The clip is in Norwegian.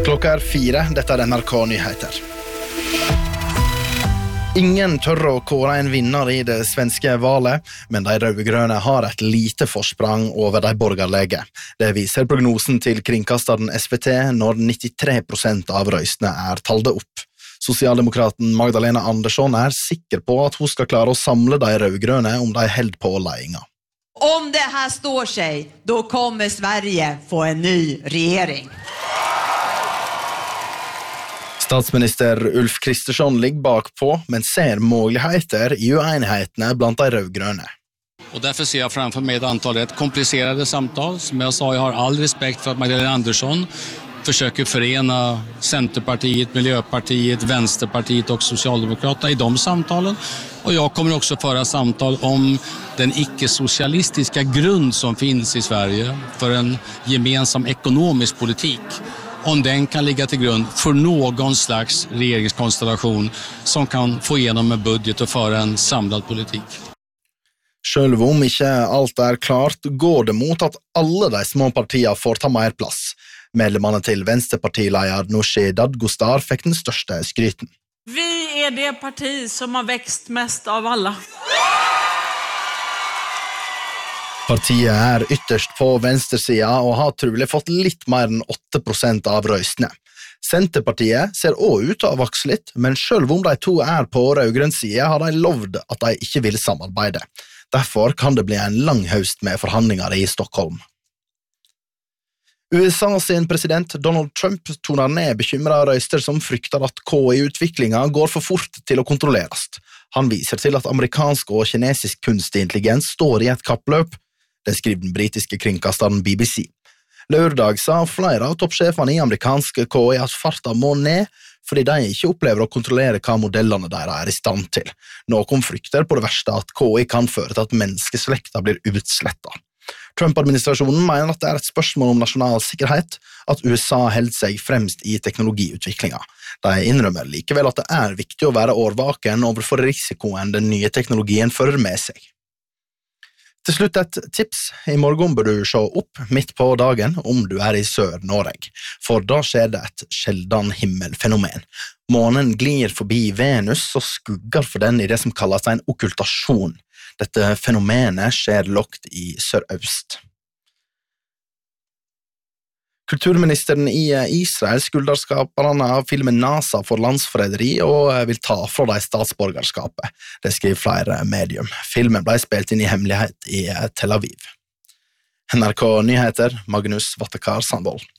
Klokka 4, dette NRK Nyheter. Ingen tør å kåre en vinner i det svenske valet, men de rødgrønne har et lite forsprang over de borgerlige. Det viser prognosen til kringkasteren SVT når 93% av røystene er talde opp. Sosialdemokraten Magdalena Andersson er sikker på at hun skal klare å samle de rødgrønne om de held på ledelsen. Om det här står sig, då kommer Sverige få en ny regering. Statsminister Ulf Kristersson ligger bakpå, men ser muligheter i uenighetene blant de rødgrønne. Och därför ser jag framför mig ett antal rätt komplicerade samtal. Som jag sa, jag har all respekt för att Magdalena Andersson försöker förena Centerpartiet, Miljöpartiet, Vänsterpartiet och Socialdemokraterna i de samtalen. Och jag kommer också föra samtal om den icke-socialistiska grund som finns i Sverige för en gemensam ekonomisk politik. Om den kan ligga till grund för någon slags regeringskonstellation som kan få igenom en budget och föra en samlad politik. Selv om ikke alt er klart, går det mot at alle de små partiene får ta mer plass. Medlemmene til Vänsterpartileder Nooshi Dadgostar fikk den største skryten. Vi är det parti som har växt mest av alla. Partiet er ytterst på venstresida og har trolig fått litt mer enn 8% av røystene. Senterpartiet ser også ut til å vokse litt, men selv om de to er på rødgrønn side, har de lovd at de ikke vil samarbeide. Derfor kan det bli en lang høst med forhandlinger i Stockholm. USA sin president Donald Trump toner ned bekymrede røyster som frykter at KI-utviklingen går for fort til å kontrolleres. Han viser til at amerikansk og kinesisk kunstig intelligens står i et kappløp. Det skriver den britiske kringkasteren BBC. Lørdag sa flere av toppsjefene i amerikanske KI at farta må ned, fordi de ikke opplever å kontrollere hva modellene deres er i stand til. Noen frykter på det verste at KI kan føre til at menneskeslekta blir utslettet. Trump-administrasjonen mener at det er et spørsmål om nasjonal sikkerhet, at USA holder seg fremst i teknologiutviklingen. De innrømmer likevel at det er viktig å være årvaken overfor risikoen den nye teknologien fører med seg. Til slutt et tips. I morgen bør du se opp midt på dagen om du er i Sør-Norge, for da skjer det et sjelden himmelfenomen. Månen glir forbi Venus og skugger for den i det som kalles en okkultasjon. Dette fenomenet skjer lågt i sørøst. Kulturministeren i Israel skylder skaperne av filmen NASA for landsforræderi og vil ta fra de statsborgerskapet. Det skriver flere medium. Filmen ble spilt inn i hemmelighet i Tel Aviv. NRK Nyheter, Magnus Vattekar Sandvold.